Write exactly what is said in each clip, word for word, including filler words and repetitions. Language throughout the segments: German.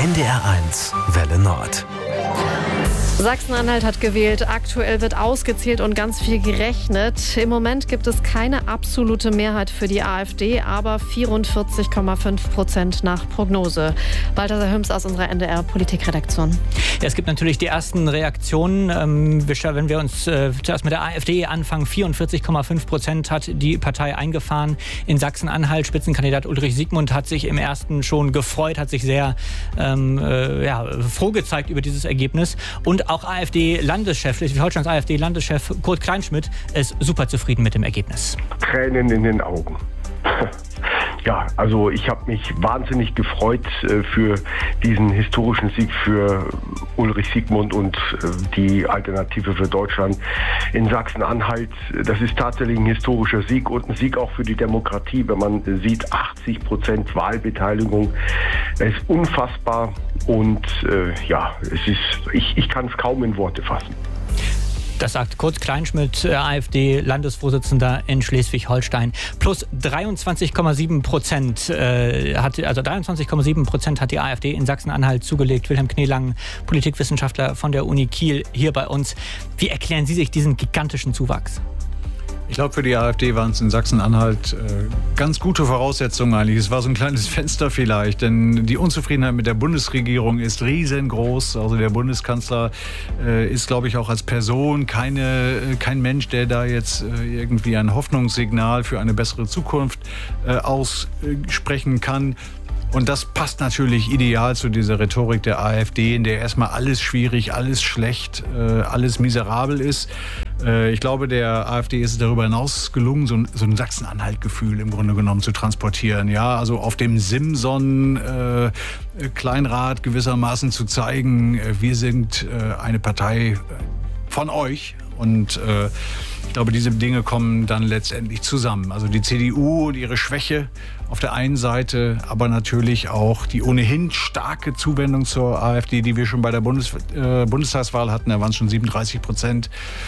N D R eins Welle Nord. Sachsen-Anhalt hat gewählt, aktuell wird ausgezählt und ganz viel gerechnet. Im Moment gibt es keine absolute Mehrheit für die AfD, aber vierundvierzig Komma fünf Prozent nach Prognose. Balthasar Hüms aus unserer N D R-Politikredaktion. Ja, es gibt natürlich die ersten Reaktionen. Ähm, wenn wir uns äh, zuerst mit der AfD anfangen, vierundvierzig Komma fünf Prozent hat die Partei eingefahren in Sachsen-Anhalt. Spitzenkandidat Ulrich Siegmund hat sich im ersten schon gefreut, hat sich sehr ähm, äh, ja, froh gezeigt über dieses Ergebnis. Und auch AfD-Landeschef, Schleswig-Holsteins AfD-Landeschef Kurt Kleinschmidt ist super zufrieden mit dem Ergebnis. Tränen in den Augen. Ja, also ich habe mich wahnsinnig gefreut äh, für diesen historischen Sieg für Ulrich Siegmund und äh, die Alternative für Deutschland in Sachsen-Anhalt. Das ist tatsächlich ein historischer Sieg und ein Sieg auch für die Demokratie, wenn man sieht, achtzig Prozent Wahlbeteiligung. Das ist unfassbar und äh, ja, es ist, ich, ich kann es kaum in Worte fassen. Das sagt Kurt Kleinschmidt, AfD-Landesvorsitzender in Schleswig-Holstein. Plus dreiundzwanzig Komma sieben Prozent äh, hat, also dreiundzwanzig Komma sieben Prozent hat die AfD in Sachsen-Anhalt zugelegt. Wilhelm Kneelang, Politikwissenschaftler von der Uni Kiel, hier bei uns. Wie erklären Sie sich diesen gigantischen Zuwachs? Ich glaube, für die AfD waren es in Sachsen-Anhalt äh, ganz gute Voraussetzungen eigentlich. Es war so ein kleines Fenster vielleicht, denn die Unzufriedenheit mit der Bundesregierung ist riesengroß. Also der Bundeskanzler äh, ist, glaube ich, auch als Person keine, äh, kein Mensch, der da jetzt äh, irgendwie ein Hoffnungssignal für eine bessere Zukunft äh, aussprechen kann. Und das passt natürlich ideal zu dieser Rhetorik der AfD, in der erstmal alles schwierig, alles schlecht, äh, alles miserabel ist. Äh, ich glaube, der AfD ist es darüber hinaus gelungen, so ein, so ein Sachsen-Anhalt-Gefühl im Grunde genommen zu transportieren. Ja, also auf dem Simson-Kleinrad äh, gewissermaßen zu zeigen, äh, wir sind äh, eine Partei von euch. Und äh, ich glaube, diese Dinge kommen dann letztendlich zusammen. Also die C D U und ihre Schwäche auf der einen Seite, aber natürlich auch die ohnehin starke Zuwendung zur AfD, die wir schon bei der Bundes äh, Bundestagswahl hatten. Da waren es schon siebenunddreißig Prozent.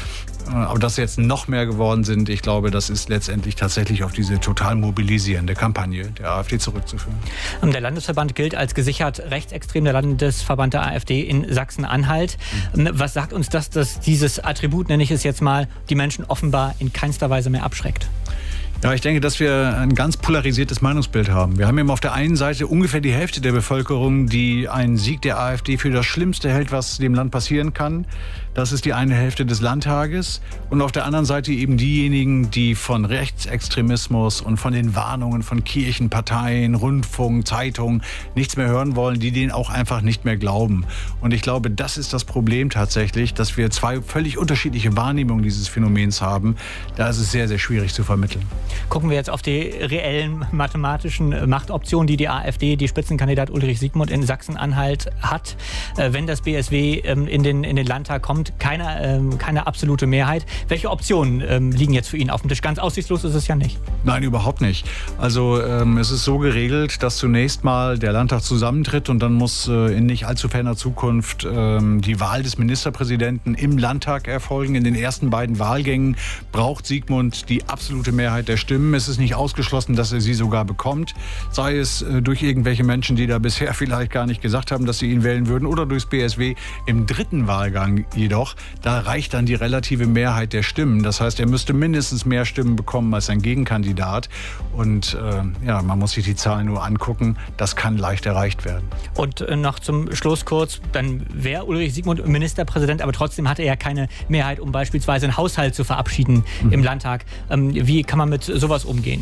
Aber dass jetzt noch mehr geworden sind, ich glaube, das ist letztendlich tatsächlich auf diese total mobilisierende Kampagne der AfD zurückzuführen. Der Landesverband gilt als gesichert rechtsextrem, der Landesverband der AfD in Sachsen-Anhalt. Mhm. Was sagt uns das, dass dieses Attribut, nenne ich es jetzt mal, die Menschen offenbar in keinster Weise mehr abschreckt? Ja, ich denke, dass wir ein ganz polarisiertes Meinungsbild haben. Wir haben eben auf der einen Seite ungefähr die Hälfte der Bevölkerung, die einen Sieg der AfD für das Schlimmste hält, was dem Land passieren kann. Das ist die eine Hälfte des Landtages. Und auf der anderen Seite eben diejenigen, die von Rechtsextremismus und von den Warnungen von Kirchen, Parteien, Rundfunk, Zeitungen nichts mehr hören wollen, die denen auch einfach nicht mehr glauben. Und ich glaube, das ist das Problem tatsächlich, dass wir zwei völlig unterschiedliche Wahrnehmungen dieses Phänomens haben. Da ist es sehr, sehr schwierig zu vermitteln. Gucken wir jetzt auf die reellen mathematischen Machtoptionen, die die AfD, die Spitzenkandidat Ulrich Siegmund in Sachsen-Anhalt hat. Wenn das B S W in den, in den Landtag kommt, keine, ähm, keine absolute Mehrheit. Welche Optionen ähm, liegen jetzt für ihn auf dem Tisch? Ganz aussichtslos ist es ja nicht. Nein, überhaupt nicht. Also ähm, es ist so geregelt, dass zunächst mal der Landtag zusammentritt und dann muss äh, in nicht allzu ferner Zukunft ähm, die Wahl des Ministerpräsidenten im Landtag erfolgen. In den ersten beiden Wahlgängen braucht Siegmund die absolute Mehrheit der Stimmen. Es ist nicht ausgeschlossen, dass er sie sogar bekommt. Sei es äh, durch irgendwelche Menschen, die da bisher vielleicht gar nicht gesagt haben, dass sie ihn wählen würden, oder durchs B S W. Im dritten Wahlgang jedoch, da reicht dann die relative Mehrheit der Stimmen. Das heißt, er müsste mindestens mehr Stimmen bekommen als sein Gegenkandidat. Und äh, ja, man muss sich die Zahlen nur angucken. Das kann leicht erreicht werden. Und äh, noch zum Schluss kurz, dann wäre Ulrich Siegmund Ministerpräsident, aber trotzdem hatte er ja keine Mehrheit, um beispielsweise einen Haushalt zu verabschieden mhm. im Landtag. Ähm, wie kann man mit sowas umgehen?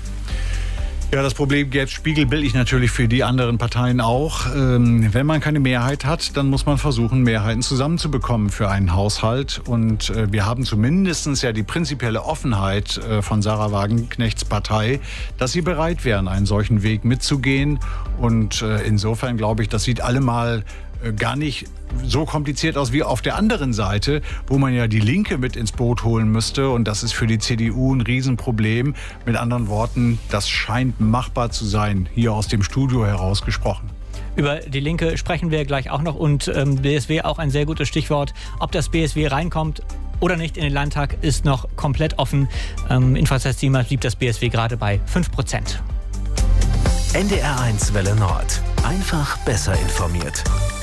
Ja, das Problem jetzt spiegelbild ich natürlich für die anderen Parteien auch. Ähm, wenn man keine Mehrheit hat, dann muss man versuchen, Mehrheiten zusammenzubekommen für einen Haushalt. Und äh, wir haben zumindest ja die prinzipielle Offenheit äh, von Sarah Wagenknechts Partei, dass sie bereit wären, einen solchen Weg mitzugehen. Und äh, insofern glaube ich, das sieht allemal äh, gar nicht so kompliziert aus wie auf der anderen Seite, wo man ja die Linke mit ins Boot holen müsste. Und das ist für die C D U ein Riesenproblem. Mit anderen Worten, das scheint machbar zu sein, hier aus dem Studio heraus gesprochen. Über die Linke sprechen wir gleich auch noch und ähm, B S W auch ein sehr gutes Stichwort. Ob das B S W reinkommt oder nicht in den Landtag, ist noch komplett offen. Ähm, Infrastruktur blieb das B S W gerade bei fünf Prozent. N D R eins Welle Nord. Einfach besser informiert.